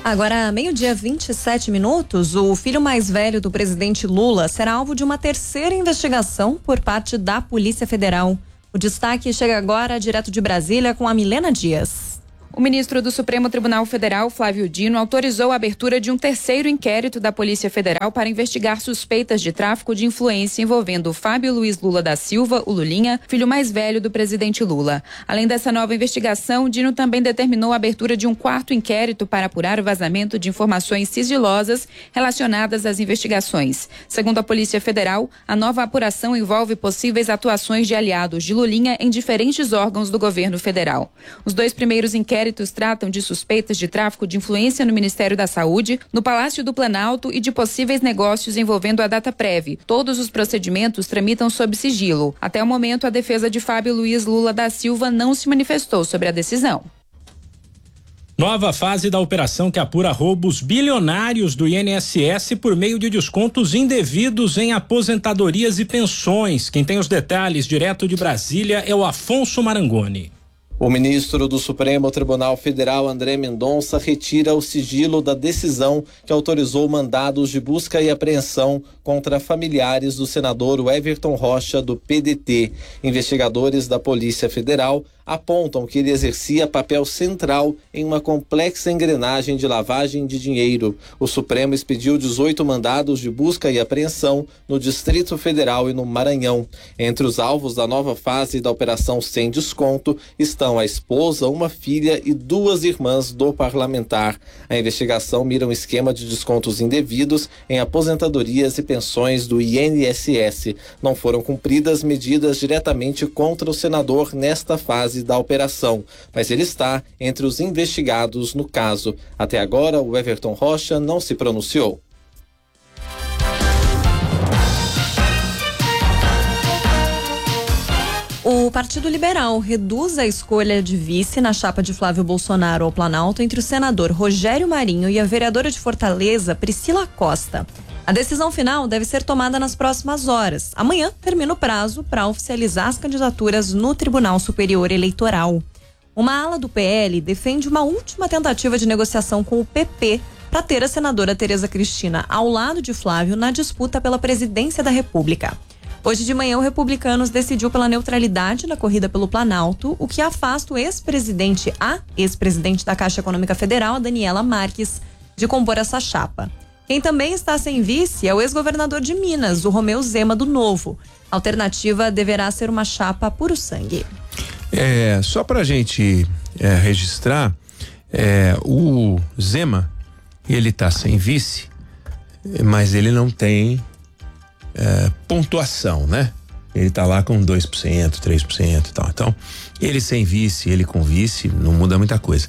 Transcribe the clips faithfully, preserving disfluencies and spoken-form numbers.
Agora, meio-dia, vinte e sete minutos, o filho mais velho do presidente Lula será alvo de uma terceira investigação por parte da Polícia Federal. O destaque chega agora direto de Brasília com a Milena Dias. O ministro do Supremo Tribunal Federal, Flávio Dino, autorizou a abertura de um terceiro inquérito da Polícia Federal para investigar suspeitas de tráfico de influência envolvendo Fábio Luiz Lula da Silva, o Lulinha, filho mais velho do presidente Lula. Além dessa nova investigação, Dino também determinou a abertura de um quarto inquérito para apurar o vazamento de informações sigilosas relacionadas às investigações. Segundo a Polícia Federal, a nova apuração envolve possíveis atuações de aliados de Lulinha em diferentes órgãos do governo federal. Os dois primeiros inquéritos tratam de suspeitas de tráfico de influência no Ministério da Saúde, no Palácio do Planalto e de possíveis negócios envolvendo a Dataprev. Todos os procedimentos tramitam sob sigilo. Até o momento, a defesa de Fábio Luiz Lula da Silva não se manifestou sobre a decisão. Nova fase da operação que apura roubos bilionários do I N S S por meio de descontos indevidos em aposentadorias e pensões. Quem tem os detalhes direto de Brasília é o Afonso Marangoni. O ministro do Supremo Tribunal Federal, André Mendonça, retira o sigilo da decisão que autorizou mandados de busca e apreensão contra familiares do senador Everton Rocha, do P D T. Investigadores da Polícia Federal apontam que ele exercia papel central em uma complexa engrenagem de lavagem de dinheiro. O Supremo expediu dezoito mandados de busca e apreensão no Distrito Federal e no Maranhão. Entre os alvos da nova fase da Operação Sem Desconto estão a esposa, uma filha e duas irmãs do parlamentar. A investigação mira um esquema de descontos indevidos em aposentadorias e pensões do I N S S. Não foram cumpridas medidas diretamente contra o senador nesta fase da operação, mas ele está entre os investigados no caso. Até agora, o Everton Rocha não se pronunciou. O Partido Liberal reduz a escolha de vice na chapa de Flávio Bolsonaro ao Planalto entre o senador Rogério Marinho e a vereadora de Fortaleza, Priscila Costa. A decisão final deve ser tomada nas próximas horas. Amanhã termina o prazo para oficializar as candidaturas no Tribunal Superior Eleitoral. Uma ala do P L defende uma última tentativa de negociação com o P P para ter a senadora Tereza Cristina ao lado de Flávio na disputa pela presidência da República. Hoje de manhã, o Republicanos decidiu pela neutralidade na corrida pelo Planalto, o que afasta o ex-presidente, a ex-presidente da Caixa Econômica Federal, Daniela Marques, de compor essa chapa. Quem também está sem vice é o ex-governador de Minas, o Romeu Zema, do Novo. A alternativa deverá ser uma chapa puro sangue. É, só pra gente é, registrar, é, o Zema, ele tá sem vice, mas ele não tem é, pontuação, né? Ele tá lá com dois por cento, três por cento e tal. Então, ele sem vice, ele com vice, não muda muita coisa.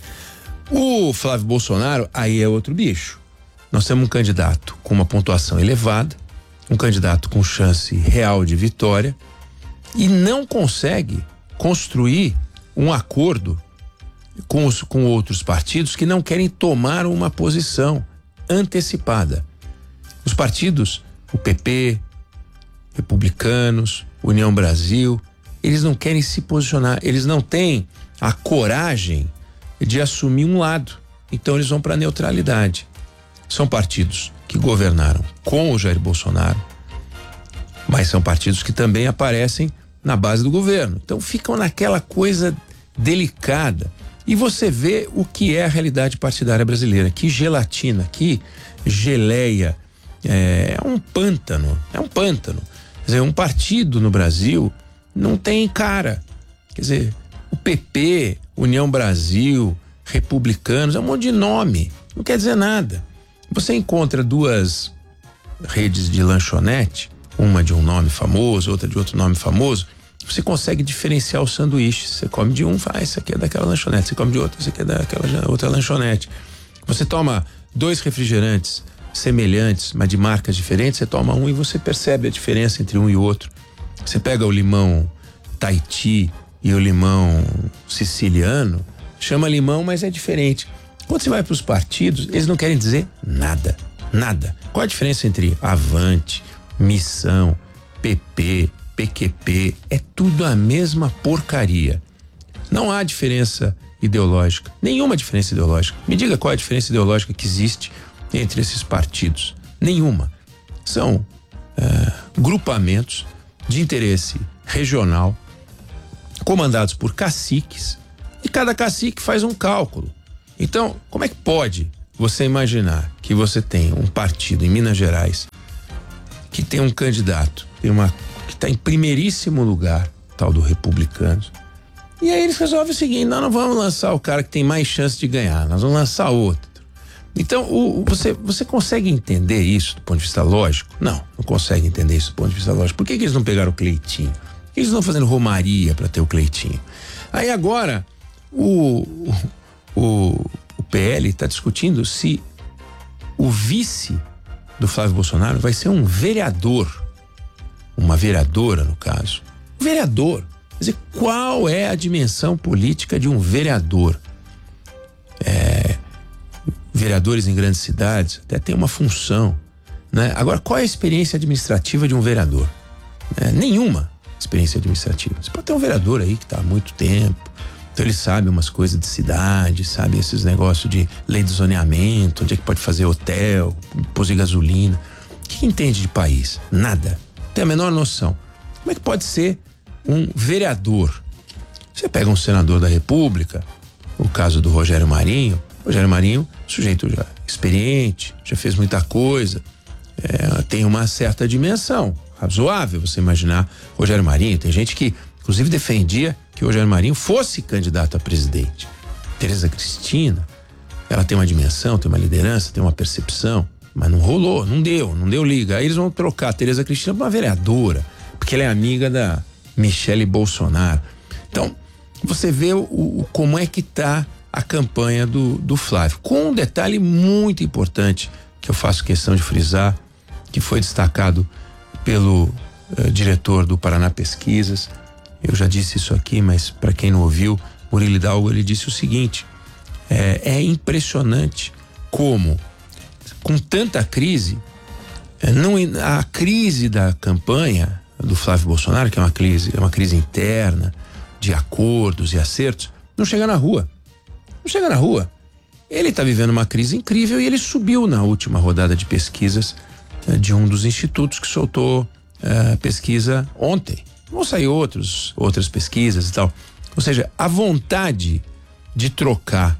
O Flávio Bolsonaro, aí é outro bicho. Nós temos um candidato com uma pontuação elevada, um candidato com chance real de vitória e não consegue construir um acordo com, os, com outros partidos que não querem tomar uma posição antecipada. Os partidos, o P P, Republicanos, União Brasil, eles não querem se posicionar, eles não têm a coragem de assumir um lado, então eles vão para a neutralidade. São partidos que governaram com o Jair Bolsonaro, mas são partidos que também aparecem na base do governo. Então ficam naquela coisa delicada. E você vê o que é a realidade partidária brasileira. Que gelatina, que geleia. É, é um pântano, é um pântano. Quer dizer, um partido no Brasil não tem cara. Quer dizer, o P P, União Brasil, Republicanos, é um monte de nome. Não quer dizer nada. Você encontra duas redes de lanchonete, uma de um nome famoso, outra de outro nome famoso, você consegue diferenciar os sanduíches. Você come de um, faz, ah, isso aqui é daquela lanchonete. Você come de outro, isso aqui é daquela outra lanchonete. Você toma dois refrigerantes semelhantes, mas de marcas diferentes, você toma um e você percebe a diferença entre um e outro. Você pega o limão Tahiti e o limão siciliano, chama limão, mas é diferente. Quando você vai para os partidos, eles não querem dizer nada, nada. Qual a diferença entre Avante, Missão, P P, P Q P? É tudo a mesma porcaria. Não há diferença ideológica, nenhuma diferença ideológica. Me diga qual é a diferença ideológica que existe entre esses partidos. Nenhuma. São é, grupamentos de interesse regional, comandados por caciques, e cada cacique faz um cálculo. Então, como é que pode você imaginar que você tem um partido em Minas Gerais que tem um candidato, tem uma, que está em primeiríssimo lugar, tal do Republicanos, e aí eles resolvem o seguinte: nós não vamos lançar o cara que tem mais chance de ganhar, nós vamos lançar outro. Então, o, o, você, você consegue entender isso do ponto de vista lógico? Não, não consegue entender isso do ponto de vista lógico. Por que, que eles não pegaram o Cleitinho? Por que eles não estão fazendo romaria para ter o Cleitinho? Aí agora, o, o, o P L está discutindo se o vice do Flávio Bolsonaro vai ser um vereador, uma vereadora no caso. Um vereador. Quer dizer, qual é a dimensão política de um vereador? É, vereadores em grandes cidades até tem uma função, né? Agora, qual é a experiência administrativa de um vereador? É, nenhuma experiência administrativa. Você pode ter um vereador aí que está há muito tempo, então ele sabe umas coisas de cidade, sabe esses negócios de lei de zoneamento, onde é que pode fazer hotel, pôr de gasolina. O que entende de país? Nada. Tem a menor noção. Como é que pode ser um vereador? Você pega um senador da República, o caso do Rogério Marinho. Rogério Marinho, sujeito já experiente, já fez muita coisa, é, tem uma certa dimensão razoável você imaginar Rogério Marinho. Tem gente que inclusive defendia que o Rogério Marinho fosse candidato a presidente. Tereza Cristina, ela tem uma dimensão, tem uma liderança, tem uma percepção, mas não rolou, não deu, não deu liga. Aí eles vão trocar a Tereza Cristina por uma vereadora, porque ela é amiga da Michele Bolsonaro. Então, você vê o, o como é que tá a campanha do, do Flávio, com um detalhe muito importante que eu faço questão de frisar, que foi destacado pelo uh, diretor do Paraná Pesquisas. Eu já disse isso aqui, mas para quem não ouviu, Murilo Hidalgo, ele disse o seguinte: é, é impressionante como, com tanta crise, é, não, a crise da campanha do Flávio Bolsonaro, que é uma crise, é uma crise interna, de acordos e acertos, não chega na rua. Não chega na rua. Ele está vivendo uma crise incrível e ele subiu na última rodada de pesquisas eh, de um dos institutos que soltou eh, pesquisa ontem. Vão sair outros, outras pesquisas e tal. Ou seja, a vontade de trocar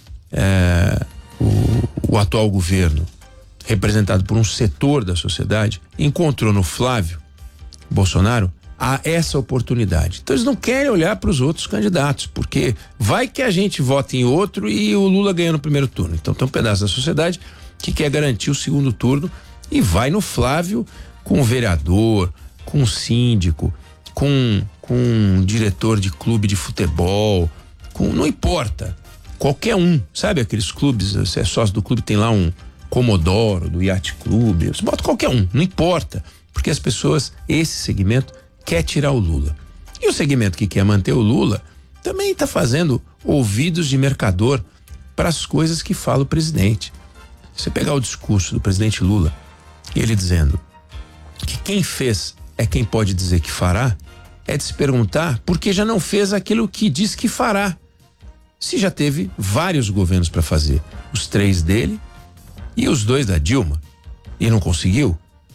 eh, o, o atual governo, representado por um setor da sociedade, encontrou no Flávio Bolsonaro a essa oportunidade. Então eles não querem olhar para os outros candidatos, porque vai que a gente vota em outro e o Lula ganha no primeiro turno. Então tem um pedaço da sociedade que quer garantir o segundo turno e vai no Flávio com um vereador, com um síndico, com, com um diretor de clube de futebol, com, não importa, qualquer um, sabe aqueles clubes, você é sócio do clube, tem lá um Comodoro, do Yacht Clube, você bota qualquer um, não importa, porque as pessoas, esse segmento quer tirar o Lula. E o segmento que quer manter o Lula também está fazendo ouvidos de mercador para as coisas que fala o presidente. Você pegar o discurso do presidente Lula, ele dizendo que quem fez é quem pode dizer que fará, é de se perguntar por que já não fez aquilo que diz que fará. Se já teve vários governos para fazer, os três dele e os dois da Dilma, e não conseguiu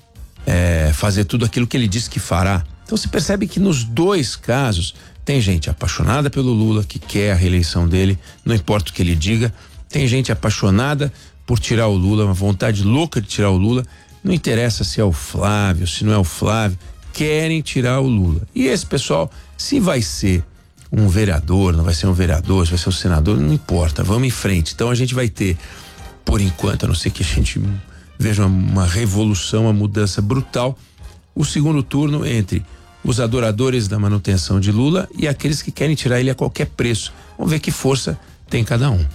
é, fazer tudo aquilo que ele disse que fará. Então você percebe que nos dois casos tem gente apaixonada pelo Lula, que quer a reeleição dele, não importa o que ele diga, tem gente apaixonada por tirar o Lula, uma vontade louca de tirar o Lula, não interessa se é o Flávio, se não é o Flávio, querem tirar o Lula. E esse pessoal, se vai ser um vereador, não vai ser um vereador, se vai ser um senador, não importa, vamos em frente. Então a gente vai ter, por enquanto, a não ser que a gente veja uma, uma revolução, uma mudança brutal, o segundo turno entre os adoradores da manutenção de Lula e aqueles que querem tirar ele a qualquer preço. Vamos ver que força tem cada um.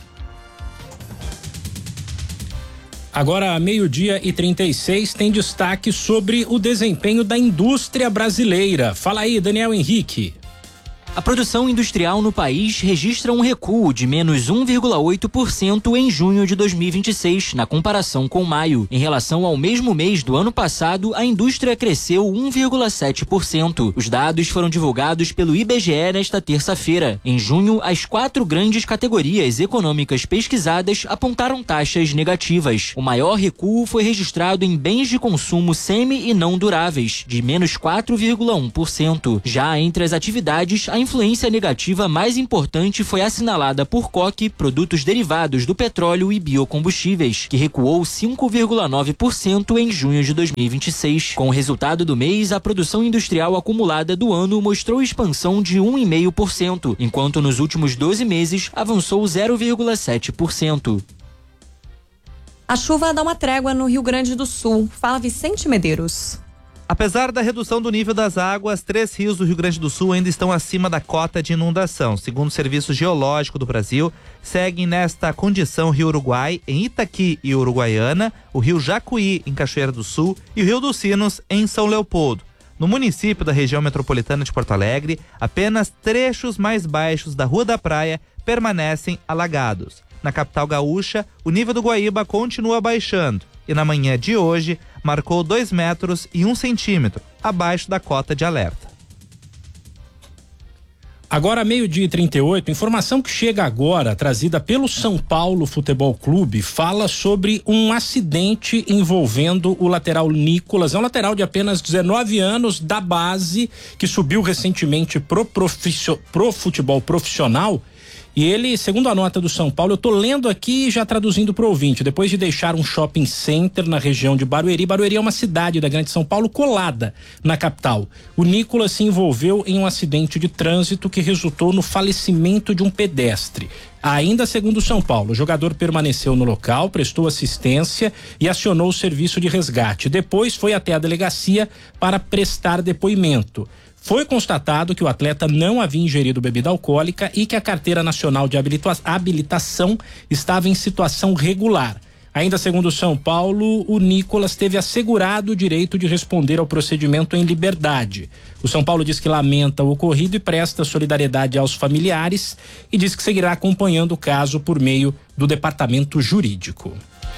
Agora, meio-dia e trinta e seis, tem destaque sobre o desempenho da indústria brasileira. Fala aí, Daniel Henrique. A produção industrial no país registra um recuo de menos um vírgula oito por cento em junho de dois mil e vinte e seis, na comparação com maio. Em relação ao mesmo mês do ano passado, a indústria cresceu um vírgula sete por cento. Os dados foram divulgados pelo I B G E nesta terça-feira. Em junho, as quatro grandes categorias econômicas pesquisadas apontaram taxas negativas. O maior recuo foi registrado em bens de consumo semi e não duráveis, de menos quatro vírgula um por cento. Já entre as atividades, a influência negativa mais importante foi assinalada por coque, produtos derivados do petróleo e biocombustíveis, que recuou cinco vírgula nove por cento em junho de dois mil e vinte e seis. Com o resultado do mês, a produção industrial acumulada do ano mostrou expansão de um vírgula cinco por cento, enquanto nos últimos doze meses avançou zero vírgula sete por cento. A chuva dá uma trégua no Rio Grande do Sul. Fala Vicente Medeiros. Apesar da redução do nível das águas, três rios do Rio Grande do Sul ainda estão acima da cota de inundação. Segundo o Serviço Geológico do Brasil, seguem nesta condição o Rio Uruguai, em Itaqui e Uruguaiana, o Rio Jacuí, em Cachoeira do Sul, e o Rio dos Sinos, em São Leopoldo. No município da região metropolitana de Porto Alegre, apenas trechos mais baixos da Rua da Praia permanecem alagados. Na capital gaúcha, o nível do Guaíba continua baixando e na manhã de hoje marcou dois metros e um centímetro abaixo da cota de alerta. Agora, meio-dia e trinta e oito, informação que chega agora, trazida pelo São Paulo Futebol Clube, fala sobre um acidente envolvendo o lateral Nicolas. É um lateral de apenas dezenove anos, da base, que subiu recentemente pro, proficio, pro futebol profissional. E ele, segundo a nota do São Paulo, eu tô lendo aqui e já traduzindo pro ouvinte, depois de deixar um shopping center na região de Barueri. Barueri é uma cidade da Grande São Paulo colada na capital. O Nicolas se envolveu em um acidente de trânsito que resultou no falecimento de um pedestre. Ainda segundo o São Paulo, o jogador permaneceu no local, prestou assistência e acionou o serviço de resgate. Depois foi até a delegacia para prestar depoimento. Foi constatado que o atleta não havia ingerido bebida alcoólica e que a Carteira Nacional de Habilitação estava em situação regular. Ainda segundo o São Paulo, o Nicolas teve assegurado o direito de responder ao procedimento em liberdade. O São Paulo diz que lamenta o ocorrido e presta solidariedade aos familiares e diz que seguirá acompanhando o caso por meio do departamento jurídico.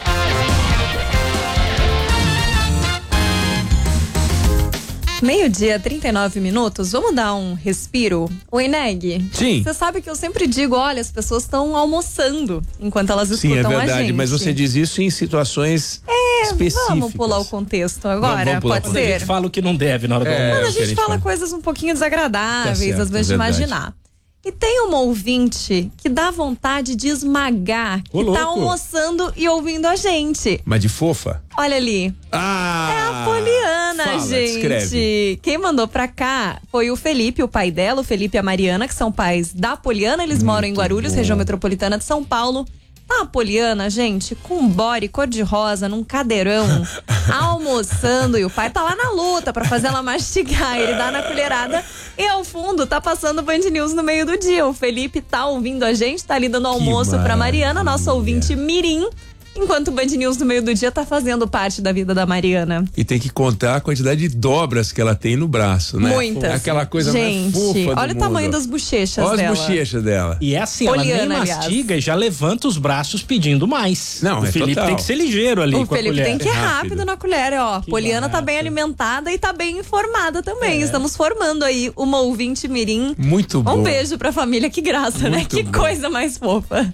Meio-dia, trinta e nove minutos, vamos dar um respiro? O Ineg, sim. Você sabe que eu sempre digo, olha, as pessoas estão almoçando enquanto elas escutam a gente. Sim, é verdade, a gente. Mas você diz isso em situações é, específicas. Vamos pular o contexto agora, vamos, vamos pode pular. ser? A gente fala o que não deve na hora do é, almoço. Quando a gente, a gente fala, fala coisas um pouquinho desagradáveis, tá certo, às vezes, é de imaginar. E tem uma ouvinte que dá vontade de esmagar, Ô, que tá louco. almoçando e ouvindo a gente. Mas de fofa? Olha ali. Ah! É a Poliana, fala, gente. descreve. Quem mandou pra cá foi o Felipe, o pai dela, o Felipe e a Mariana, que são pais da Poliana. Eles Muito moram em Guarulhos, bom. região metropolitana de São Paulo. A Poliana, gente, com um body cor-de-rosa, num cadeirão, almoçando, e o pai tá lá na luta pra fazer ela mastigar. Ele dá na colherada e ao fundo tá passando o Band News no meio do dia. O Felipe tá ouvindo a gente, tá ali dando almoço pra Mariana, nossa ouvinte mirim. Enquanto o Band News no meio do dia tá fazendo parte da vida da Mariana. E tem que contar a quantidade de dobras que ela tem no braço, né? Muitas. Aquela coisa gente, mais fofa do olha o mundo. tamanho das bochechas olha dela. Olha as bochechas dela. E é assim, Poliana, ela nem aliás. mastiga e já levanta os braços pedindo mais. Não, o é Felipe total. tem que ser ligeiro ali O com Felipe a colher. tem que ir rápido, Rápido. na colher, ó. Que Poliana tá barato. bem alimentada e tá bem informada também. É. Estamos formando aí uma ouvinte mirim. Muito bom. Um beijo pra família, que graça, né? Muito Que bom. coisa mais fofa.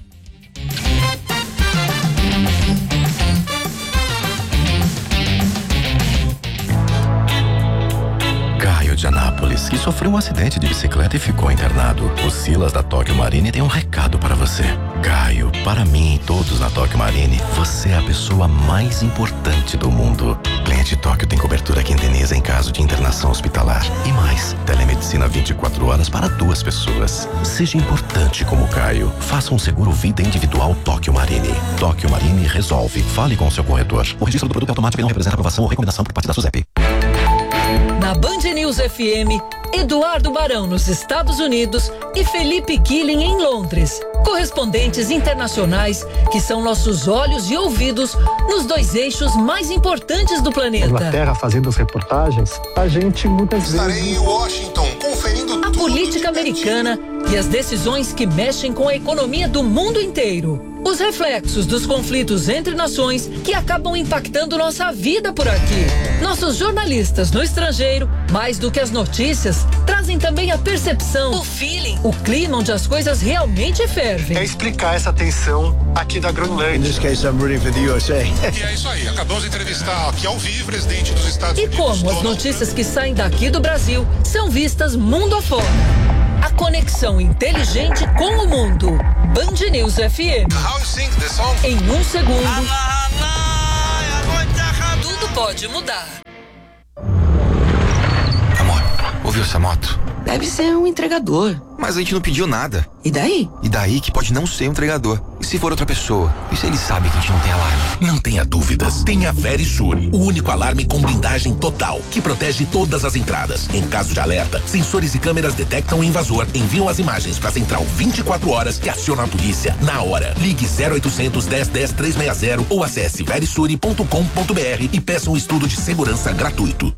Caio de Anápolis, que sofreu um acidente de bicicleta e ficou internado. O Silas da Tóquio Marine tem um recado para você. Caio, para mim e todos na Tóquio Marine, você é a pessoa mais importante do mundo. Cliente Tóquio tem cobertura que indeniza em caso de internação hospitalar. E mais, telemedicina vinte e quatro horas para duas pessoas. Seja importante como Caio. Faça um seguro vida individual Tóquio Marine. Tóquio Marine resolve. Fale com seu corretor. O registro do produto automático não representa aprovação ou recomendação por parte da SUSEP. Na Band News F M, Eduardo Barão nos Estados Unidos e Felipe Killing em Londres. Correspondentes internacionais que são nossos olhos e ouvidos nos dois eixos mais importantes do planeta. Inglaterra fazendo as reportagens, a gente muitas Estarei vezes... em Washington conferindo tudo política americana e as decisões que mexem com a economia do mundo inteiro. Os reflexos dos conflitos entre nações que acabam impactando nossa vida por aqui. Nossos jornalistas no estrangeiro, mais do que as notícias, trazem também a percepção, o feeling, o clima onde as coisas realmente fervem. É explicar essa tensão aqui da Groenlândia. In this case, I'm rooting for the U S A. E é isso aí, acabamos de entrevistar aqui ao vivo o presidente dos Estados e Unidos. E como as notícias que saem daqui do Brasil são vistas mundo afora. A conexão inteligente com o mundo. Band News F M. How you sing the song? Em um segundo, tudo pode mudar. Amor, ouviu essa moto? Deve ser um entregador. Mas a gente não pediu nada. E daí? E daí que pode não ser um entregador. E se for outra pessoa? E se ele sabe que a gente não tem alarme? Não tenha dúvidas. Tenha Verisure, o único alarme com blindagem total, que protege todas as entradas. Em caso de alerta, sensores e câmeras detectam o invasor, enviam as imagens para a central vinte e quatro horas e aciona a polícia na hora. Ligue zero oitocentos, dez, dez, trezentos e sessenta ou acesse verisure ponto com ponto br e peça um estudo de segurança gratuito.